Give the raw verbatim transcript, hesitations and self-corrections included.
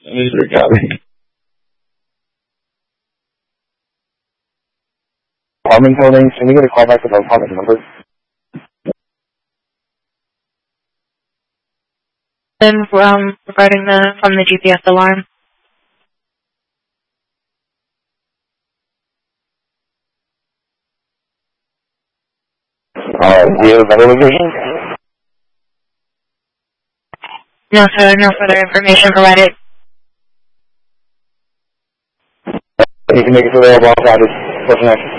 Mister Copy. Apartment buildings, can we get a call back to the apartment number? Then, um, regarding the, from the G P S alarm. Uh, do you have better location? No, sir, no further information provided. You can make it available outside this person